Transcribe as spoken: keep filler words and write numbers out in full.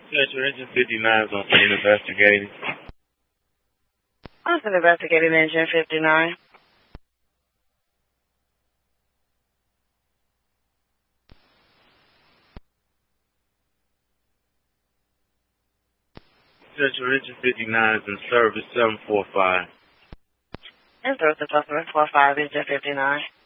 Central Engine fifty-nine is on scene investigating. I'm investigating Engine fifty-nine. Central Engine fifty-nine is in service seven four five. In service seven four five, Engine fifty-nine.